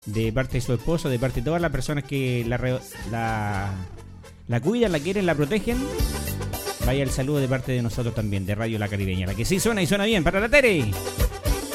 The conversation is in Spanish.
de parte de su esposo, de parte de todas las personas que la cuidan, la quieren, la protegen. Vaya el saludo de parte de nosotros también, de Radio La Caribeña. La que sí suena y suena bien para la Tere.